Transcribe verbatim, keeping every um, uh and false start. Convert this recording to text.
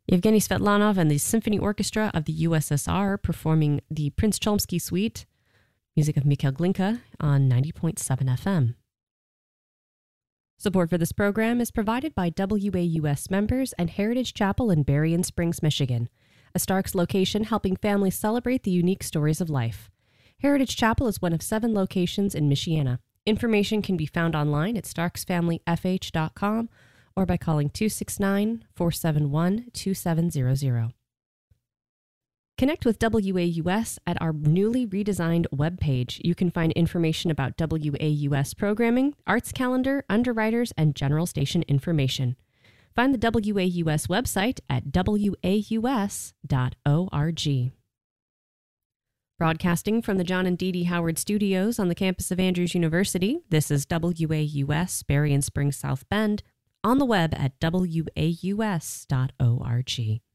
Yevgeny Svetlanov and the Symphony Orchestra of the U S S R performing the Prince Cholmsky Suite, music of Mikhail Glinka on ninety point seven F M. Support for this program is provided by W A U S members and Heritage Chapel in Berrien Springs, Michigan, a Starks location helping families celebrate the unique stories of life. Heritage Chapel is one of seven locations in Michiana. Information can be found online at starks family f h dot com or by calling two six nine, four seven one, two seven zero zero. Connect with W A U S at our newly redesigned webpage. You can find information about W A U S programming, arts calendar, underwriters, and general station information. Find the W A U S website at w a u s dot org. Broadcasting from the John and Dee Dee Howard Studios on the campus of Andrews University, this is W A U S Berrien Springs South Bend, on the web at w a u s dot org.